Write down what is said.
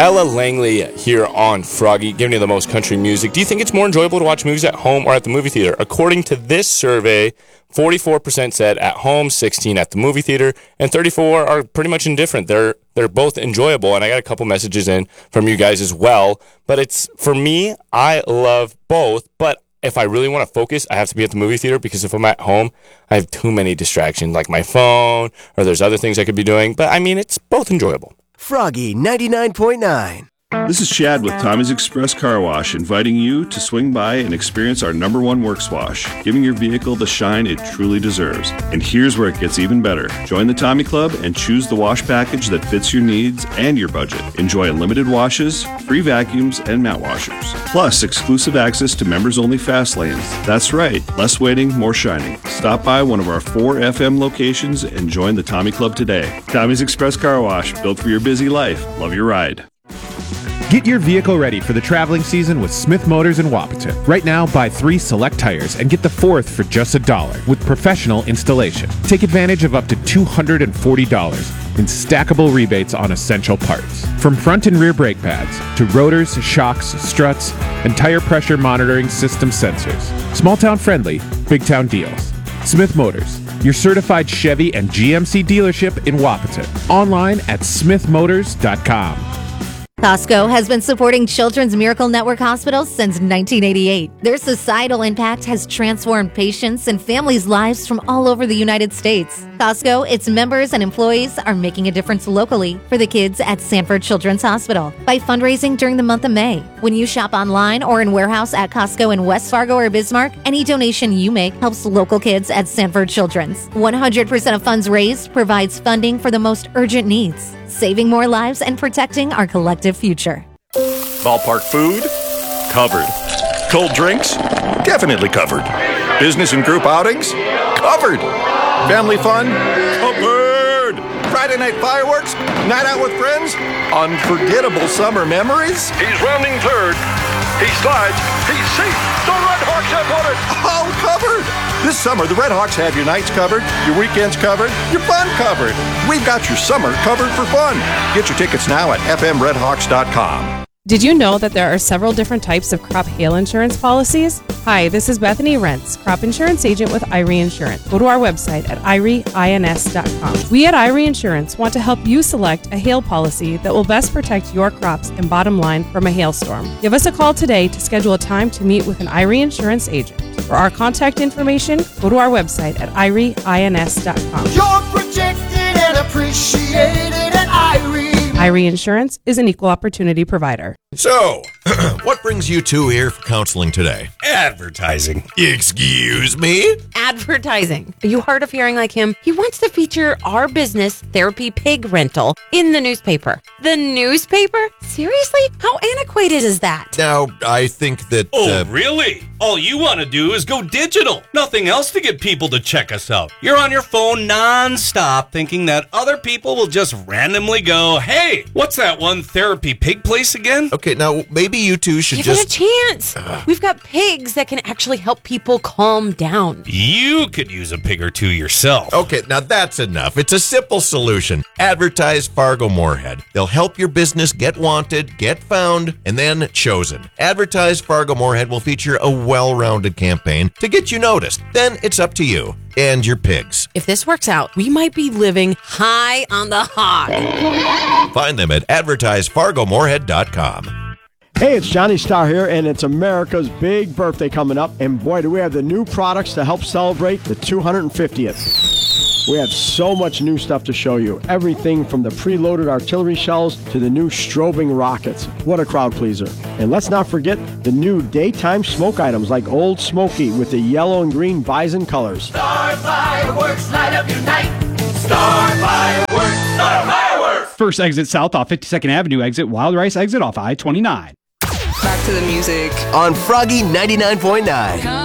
Ella Langley here on Froggy, giving you the most country music. Do you think it's more enjoyable to watch movies at home or at the movie theater? According to this survey, 44% said at home, 16% at the movie theater, and 34% are pretty much indifferent. They're both enjoyable, and I got a couple messages in from you guys as well. But it's, for me, I love both, but if I really want to focus, I have to be at the movie theater, because if I'm at home, I have too many distractions, like my phone, or there's other things I could be doing. But, I mean, it's both enjoyable. Froggy 99.9. This is Chad with Tommy's Express Car Wash, inviting you to swing by and experience our #1 works wash, giving your vehicle the shine it truly deserves. And here's where it gets even better. Join the Tommy Club and choose the wash package that fits your needs and your budget. Enjoy unlimited washes, free vacuums, and mat washers. Plus, exclusive access to members-only fast lanes. That's right, less waiting, more shining. Stop by one of our 4 FM locations and join the Tommy Club today. Tommy's Express Car Wash, built for your busy life. Love your ride. Get your vehicle ready for the traveling season with Smith Motors in Wapaton. Right now, buy 3 select tires and get the 4th for just $1 with professional installation. Take advantage of up to $240 in stackable rebates on essential parts. From front and rear brake pads to rotors, shocks, struts, and tire pressure monitoring system sensors. Small town friendly, big town deals. Smith Motors, your certified Chevy and GMC dealership in Wapaton. Online at smithmotors.com. Costco has been supporting Children's Miracle Network hospitals since 1988. Their societal impact has transformed patients and families' lives from all over the United States. Costco, its members, and employees are making a difference locally for the kids at Sanford Children's Hospital by fundraising during the month of May. When you shop online or in warehouse at Costco in West Fargo or Bismarck, any donation you make helps local kids at Sanford Children's. 100% of funds raised provides funding for the most urgent needs, saving more lives and protecting our collective future. Ballpark food? Covered. Cold drinks? Definitely covered. Business and group outings? Covered. Family fun? Covered. Friday night fireworks? Night out with friends? Unforgettable summer memories? He's rounding third. He slides. He's safe. The Red Hawks have won it. All covered. This summer, the Red Hawks have your nights covered, your weekends covered, your fun covered. We've got your summer covered for fun. Get your tickets now at fmredhawks.com. Did you know that there are several different types of crop hail insurance policies? Hi, this is Bethany Rentz, crop insurance agent with Irie Insurance. Go to our website at irieins.com. We at Irie Insurance want to help you select a hail policy that will best protect your crops and bottom line from a hailstorm. Give us a call today to schedule a time to meet with an Irie Insurance agent. For our contact information, go to our website at irieins.com. You're protected and appreciated at Irie. Irie Insurance is an equal opportunity provider. So, what brings you two here for counseling today? Advertising. Excuse me? Advertising. Are you hard of hearing like him? He wants to feature our business, Therapy Pig Rental, in the newspaper. The newspaper? Seriously? How antiquated is that? Now, I think that... Really? All you want to do is go digital. Nothing else to get people to check us out. You're on your phone non-stop thinking that other people will just randomly go, hey, what's that one Therapy Pig place again? Okay, now maybe you two should Give just... it a chance. We've got pigs that can actually help people calm down. You could use a pig or two yourself. Okay, now that's enough. It's a simple solution. Advertise Fargo Moorhead. They'll help your business get wanted, get found, and then chosen. Advertise Fargo Moorhead will feature a well-rounded campaign to get you noticed. Then it's up to you and your pigs. If this works out, we might be living high on the hog. Find them at advertisefargomoorhead.com. Hey, it's Johnny Starr here, and it's America's big birthday coming up. And boy, do we have the new products to help celebrate the 250th. We have so much new stuff to show you. Everything from the preloaded artillery shells to the new strobing rockets. What a crowd pleaser. And let's not forget the new daytime smoke items like Old Smoky with the yellow and green bison colors. Star Fireworks, light up your night. Star Fireworks, Star Fireworks. First exit south off 52nd Avenue exit, Wild Rice exit off I-29. Back to the music. On Froggy 99.9.